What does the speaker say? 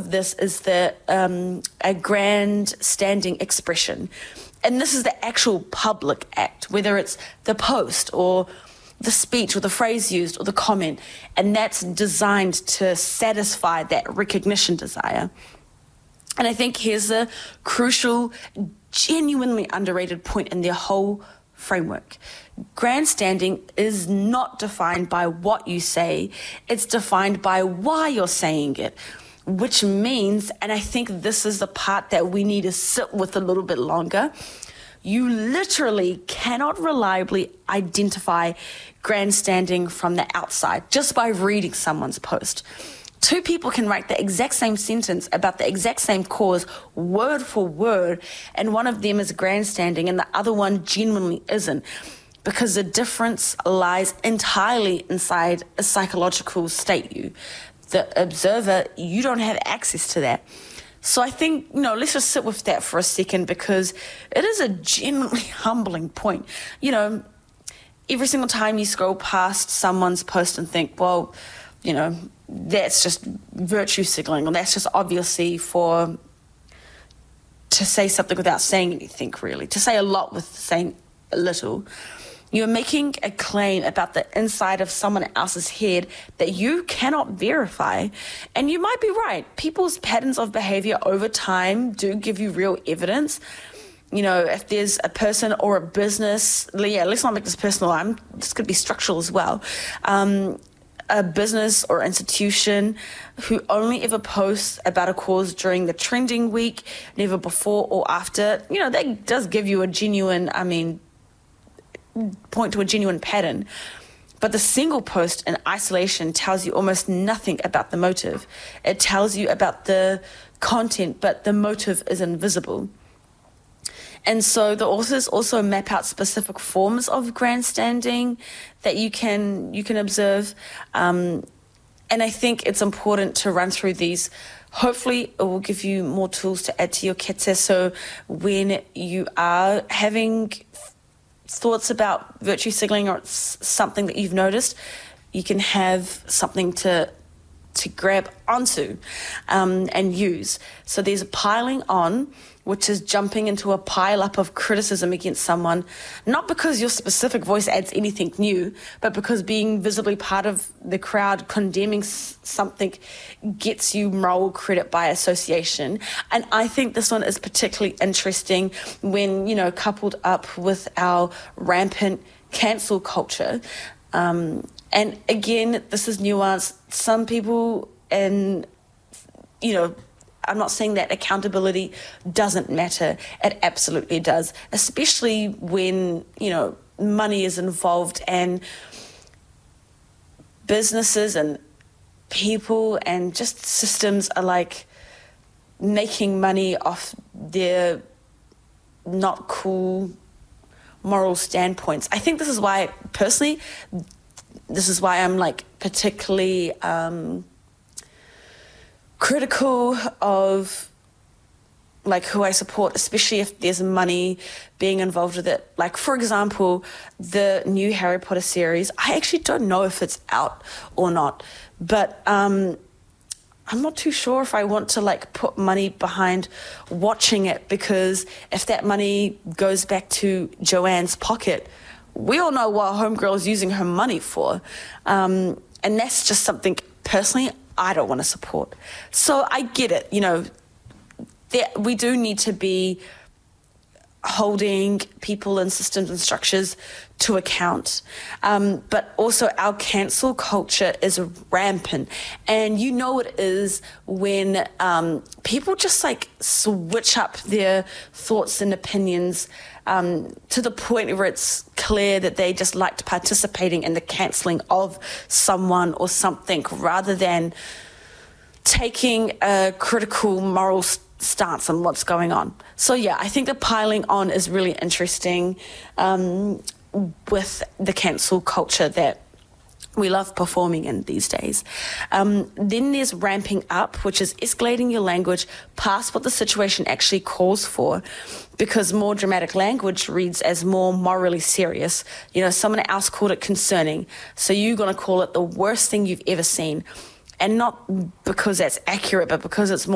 of this is a grandstanding expression. And this is the actual public act, whether it's the post or the speech or the phrase used or the comment. And that's designed to satisfy that recognition desire. And I think here's a crucial, genuinely underrated point in their whole framework. Grandstanding is not defined by what you say, it's defined by why you're saying it, which means, and I think this is the part that we need to sit with a little bit longer, you literally cannot reliably identify grandstanding from the outside just by reading someone's post. Two people can write the exact same sentence about the exact same cause, word for word, and one of them is grandstanding and the other one genuinely isn't, because the difference lies entirely inside a psychological state. The observer, you don't have access to that. So I think, let's just sit with that for a second, because it is a genuinely humbling point. Every single time you scroll past someone's post and think, well, that's just virtue signaling, or that's just obviously to say something without saying anything, really, to say a lot with saying a little. You're making a claim about the inside of someone else's head that you cannot verify. And you might be right. People's patterns of behavior over time do give you real evidence. If there's a person or a business, let's not make this personal. This could be structural as well. A business or institution who only ever posts about a cause during the trending week, never before or after, that does give you a genuine, point to a genuine pattern. But the single post in isolation tells you almost nothing about the motive. It tells you about the content, but the motive is invisible. And so the authors also map out specific forms of grandstanding that you can observe. And I think it's important to run through these. Hopefully it will give you more tools to add to your kete. So when you are having thoughts about virtue signaling, or it's something that you've noticed, you can have something to grab onto and use. So there's a piling on, which is jumping into a pile up of criticism against someone, not because your specific voice adds anything new, but because being visibly part of the crowd condemning something gets you moral credit by association. And I think this one is particularly interesting when, coupled up with our rampant cancel culture. And again, this is nuanced. Some people, and, I'm not saying that accountability doesn't matter. It absolutely does, especially when, money is involved and businesses and people and just systems are making money off their not cool moral standpoints. I think this is why, personally, I'm particularly critical of who I support, especially if there's money being involved with it. For example, the new Harry Potter series, I actually don't know if it's out or not, but I'm not too sure if I want to put money behind watching it, because if that money goes back to Joanne's pocket, we all know what Homegirl is using her money for. And that's just something, personally, I don't want to support. So I get it, we do need to be holding people and systems and structures to account. But also our cancel culture is rampant. And it is when people just switch up their thoughts and opinions to the point where it's clear that they just liked participating in the cancelling of someone or something, rather than taking a critical moral stance on what's going on. So yeah, I think the piling on is really interesting with the cancel culture that we love performing in these days. Then there's ramping up, which is escalating your language past what the situation actually calls for, because more dramatic language reads as more morally serious. Someone else called it concerning, so you're going to call it the worst thing you've ever seen. And not because that's accurate, but because it's more